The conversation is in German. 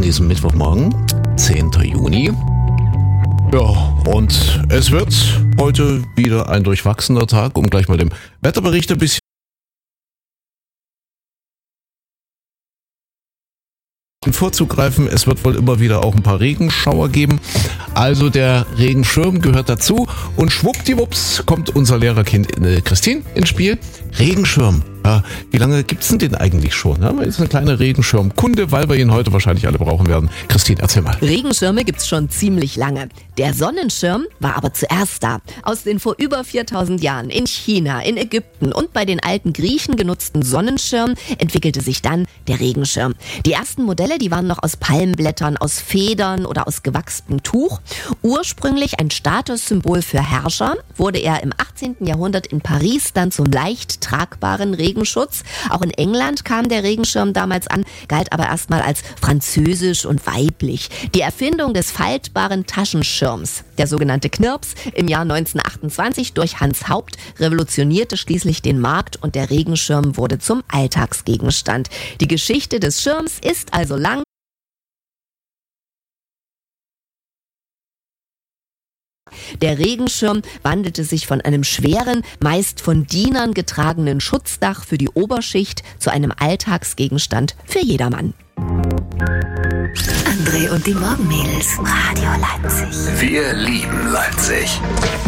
diesem Mittwochmorgen, 10. Juni. Ja, und es wird heute wieder ein durchwachsener Tag, um gleich mal dem Wetterbericht ein bisschen vorzugreifen. Es wird wohl immer wieder auch ein paar Regenschauer geben. Also der Regenschirm gehört dazu und schwuppdiwupps kommt unser Lehrerkind Christine ins Spiel. Regenschirm. Ja, wie lange gibt's denn den eigentlich schon? Ja, ist eine kleine Regenschirmkunde, weil wir ihn heute wahrscheinlich alle brauchen werden. Christine, erzähl mal. Regenschirme gibt's schon ziemlich lange. Der Sonnenschirm war aber zuerst da. Aus den vor über 4000 Jahren in China, in Ägypten und bei den alten Griechen genutzten Sonnenschirmen entwickelte sich dann der Regenschirm. Die ersten Modelle, die waren noch aus Palmblättern, aus Federn oder aus gewachstem Tuch. Ursprünglich ein Statussymbol für Herrscher, wurde er im 18. Jahrhundert in Paris dann zum leicht tragbaren Regenschutz. Auch in England kam der Regenschirm damals an, galt aber erstmal als französisch und weiblich. Die Erfindung des faltbaren Taschenschirms, der sogenannte Knirps, im Jahr 1928 durch Hans Haupt, revolutionierte schließlich den Markt und der Regenschirm wurde zum Alltagsgegenstand. Die Geschichte des Schirms ist also lang. Der Regenschirm wandelte sich von einem schweren, meist von Dienern getragenen Schutzdach für die Oberschicht zu einem Alltagsgegenstand für jedermann. André und die Morgenmädels, Radio Leipzig. Wir lieben Leipzig.